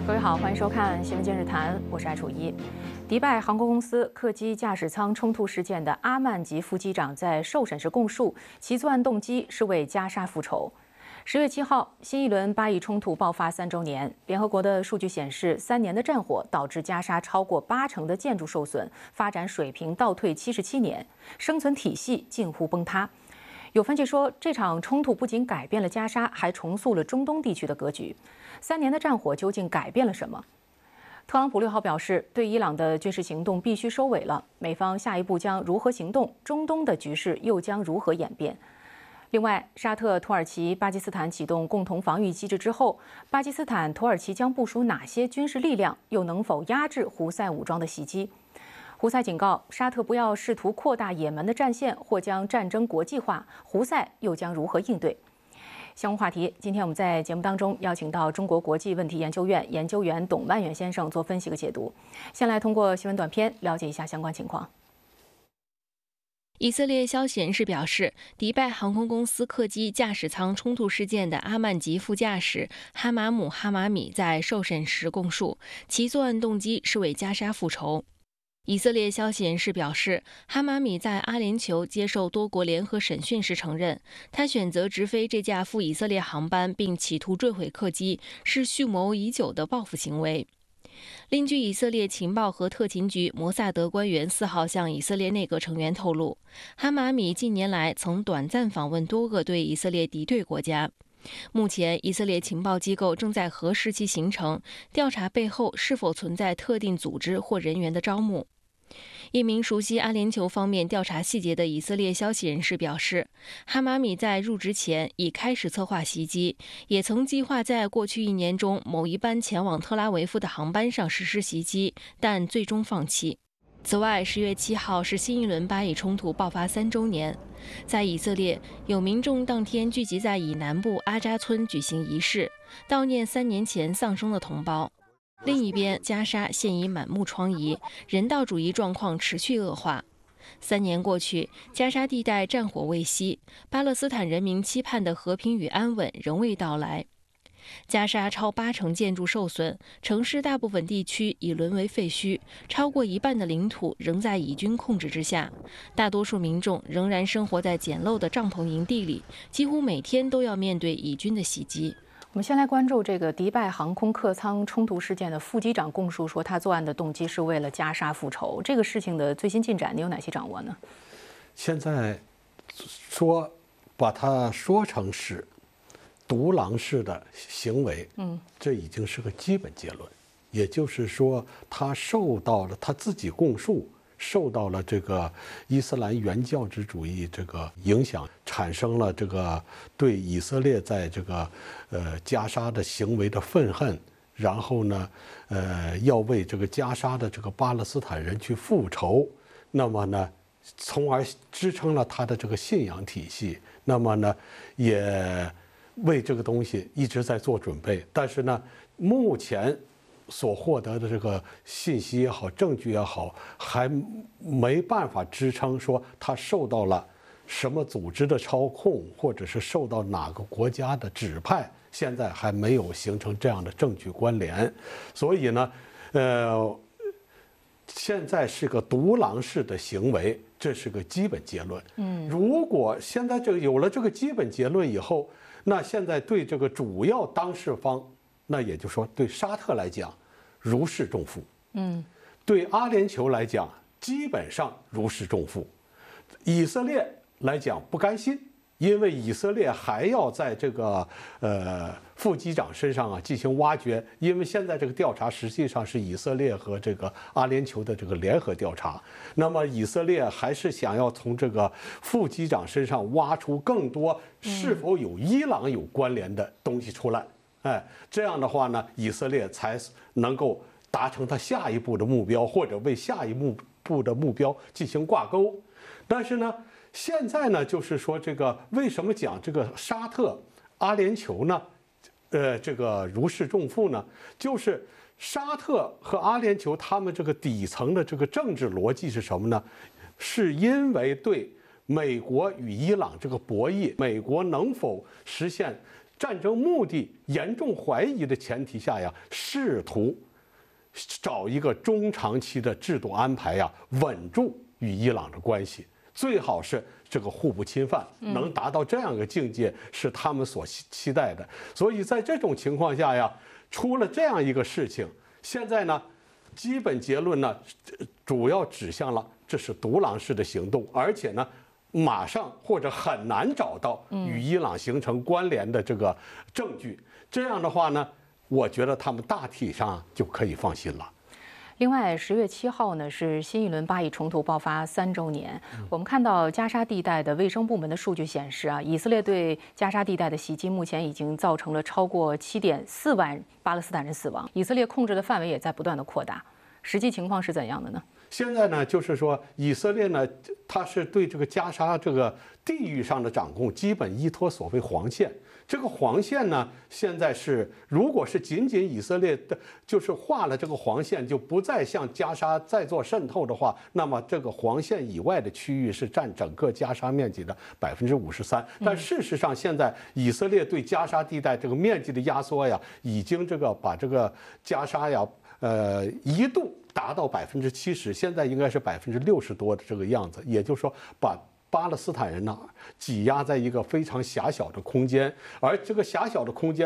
各位好，欢迎收看《新闻今日谈》，我是艾楚一。迪拜航空公司客机驾驶舱冲突事件的阿曼吉副机长在受审时供述，其作案动机是为加沙复仇。10月7号，新一轮巴以冲突爆发3周年。联合国的数据显示，3年的战火导致加沙超过80%的建筑受损，发展水平倒退77年，生存体系近乎崩塌。有分析说，这场冲突不仅改变了加沙，还重塑了中东地区的格局。3年的战火究竟改变了什么？特朗普6号表示，对伊朗的军事行动必须收尾了。美方下一步将如何行动？中东的局势又将如何演变？另外，沙特、土耳其、巴基斯坦启动共同防御机制之后，巴基斯坦、土耳其将部署哪些军事力量？又能否压制胡塞武装的袭击？胡塞警告沙特不要试图扩大也门的战线，或将战争国际化。胡塞又将如何应对？相关话题，今天我们在节目当中邀请到中国国际问题研究院研究员董万远先生做分析和解读。先来通过新闻短片了解一下相关情况。 以色列消息人士表示，迪拜航空公司客机驾驶舱冲突事件的阿曼吉副驾驶哈马姆·哈马米在受审时供述，其作案动机是为加沙复仇。以色列消息人士表示，哈马米在阿联酋接受多国联合审讯时承认，他选择直飞这架赴以色列航班并企图坠毁客机，是蓄谋已久的报复行为。另据以色列情报和特勤局摩萨德官员4号向以色列内阁成员透露，哈马米近年来曾短暂访问多个对以色列敌对国家。目前，以色列情报机构正在核实其行程，调查背后是否存在特定组织或人员的招募。一名熟悉阿联酋方面调查细节的以色列消息人士表示，哈马米在入职前已开始策划袭击，也曾计划在过去1年中某一班前往特拉维夫的航班上实施袭击，但最终放弃。此外，10月7号是新一轮巴以冲突爆发3周年，在以色列，有民众当天聚集在以南部阿扎村举行仪式，悼念3年前丧生的同胞。另一边，加沙现已满目疮痍，人道主义状况持续恶化。3年过去，加沙地带战火未息，巴勒斯坦人民期盼的和平与安稳仍未到来。加沙超80%建筑受损，城市大部分地区已沦为废墟，超过1半的领土仍在以军控制之下。大多数民众仍然生活在简陋的帐篷营地里，几乎每天都要面对以军的袭击。 我们先来关注这个迪拜航空客舱冲突事件的副机长供述说，他作案的动机是为了加沙复仇。这个事情的最新进展，你有哪些掌握呢？ 现在说把它说成是独狼式的行为，这已经是个基本结论。也就是说，他受到了他自己供述，受到了这个伊斯兰原教旨主义这个影响，产生了这个对以色列在这个加沙的行为的愤恨，然后呢，要为这个加沙的这个巴勒斯坦人去复仇，那么呢，从而支撑了他的这个信仰体系，那么呢，也为这个东西一直在做准备，但是呢，目前所获得的这个信息也好，证据也好，还没办法支撑说他受到了什么组织的操控，或者是受到哪个国家的指派，现在还没有形成这样的证据关联。所以呢，现在是个独狼式的行为，这是个基本结论。如果现在有了这个基本结论以后，那现在对这个主要当事方，那也就是说，对沙特来讲，如释重负。对阿联酋来讲，基本上如释重负。以色列来讲不甘心，因为以色列还要在这个副机长身上进行挖掘，因为现在这个调查实际上是以色列和这个阿联酋的这个联合调查。那么以色列还是想要从这个副机长身上挖出更多是否有伊朗有关联的东西出来。这样的话呢，以色列才能够达成他下一步的目标，或者为下一步的目标进行挂钩。但是呢，现在呢，就是说这个为什么讲这个沙特、阿联酋呢？这个如释重负呢？就是沙特和阿联酋他们这个底层的这个政治逻辑是什么呢？是因为对美国与伊朗这个博弈，美国能否实现战争目的严重怀疑的前提下呀，试图找一个中长期的制度安排呀，稳住与伊朗的关系，最好是这个互不侵犯，能达到这样一个境界，是他们所期待的。所以在这种情况下呀，出了这样一个事情，现在呢，基本结论呢，主要指向了这是独狼式的行动，而且呢，马上或者很难找到与伊朗形成关联的这个证据。这样的话呢，我觉得他们大体上就可以放心了。 另外，10月7号呢是新一轮巴以冲突爆发3周年。我们看到加沙地带的卫生部门的数据显示啊，以色列对加沙地带的袭击目前已经造成了超过7.4万巴勒斯坦人死亡。以色列控制的范围也在不断的扩大，实际情况是怎样的呢？ 现在呢，就是说以色列呢，它是对这个加沙这个地域上的掌控基本依托所谓黄线。这个黄线呢，现在是如果是仅仅以色列的，就是画了这个黄线，就不再向加沙再做渗透的话，那么这个黄线以外的区域是占整个加沙面积的53%。但事实上，现在以色列对加沙地带这个面积的压缩呀，已经把这个加沙呀，一度达到70%，现在应该是60%多的这个样子。也就是说，把巴勒斯坦人呢挤压在一个非常狭小的空间，而这个狭小的空间